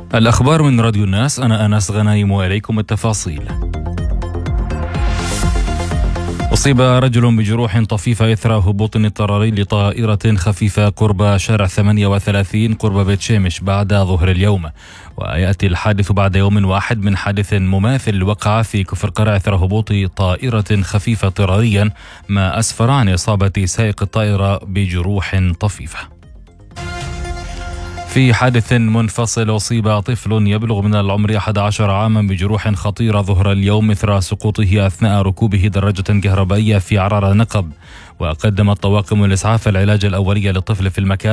الأخبار من راديو الناس، أنا أنس غنايم وإليكم التفاصيل. أصيب رجل بجروح طفيفة إثر هبوط اضطراري لطائرة خفيفة قرب شارع 38 قرب بيت شيمش بعد ظهر اليوم، ويأتي الحادث بعد يوم واحد من حادث مماثل وقع في كفر قرع إثر هبوط طائرة خفيفة اضطراريا، ما أسفر عن إصابة سائق الطائرة بجروح طفيفة. في حادث منفصل أصيب طفل يبلغ من العمر 11 عاما بجروح خطيرة ظهر اليوم إثر سقوطه أثناء ركوبه دراجة كهربائية في عرعر نقب، وقدمت طواقم الإسعاف العلاج الأولي للطفل في المكان